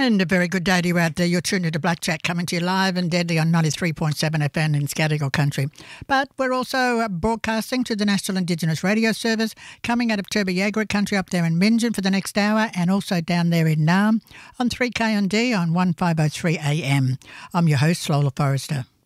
And a very good day to you out there. You're tuned into Blackjack, coming to you live and deadly on 93.7 FM in Scadigal Country. But we're also broadcasting to the National Indigenous Radio Service, coming out of Turbo-Yagra Country up there in Minjan for the next hour, and also down there in Naarm on 3KND on 1503 AM. I'm your host, Lola Forrester.